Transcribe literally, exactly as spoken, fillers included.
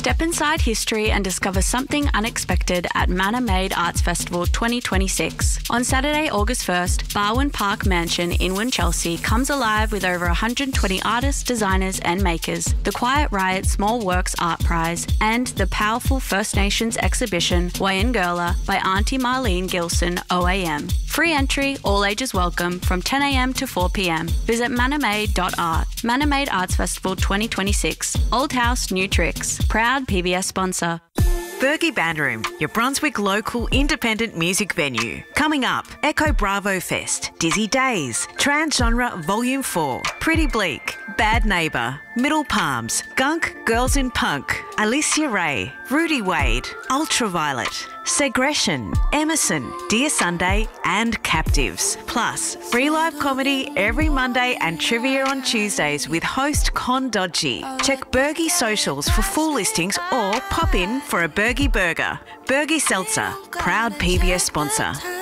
Step inside history and discover something unexpected at Manor Made Arts Festival twenty twenty-six. On Saturday, August first, Barwon Park Mansion in Winchelsea comes alive with over one hundred twenty artists, designers and makers, the Quiet Riot Small Works Art Prize, and the powerful First Nations exhibition Wayangurla by Auntie Marlene Gilson O A M. Free entry, all ages welcome, from ten a m to four p m. Visit manormade dot art. Manor Made Arts Festival twenty twenty-six. Old house, new tricks. Proud P B S sponsor. Bergie Bandroom, your Brunswick local independent music venue. Coming up, Echo Bravo Fest, Dizzy Days, Transgenre Volume four, Pretty Bleak, Bad Neighbour, Middle Palms, Gunk Girls in Punk, Alicia Ray, Rudy Wade, Ultraviolet, Segression, Emerson, Dear Sunday and Captives. Plus, free live comedy every Monday and trivia on Tuesdays with host Con Dodgy. Check Bergie socials for full listings or pop in for a Bergie burger. Bergie Seltzer, proud P B S sponsor.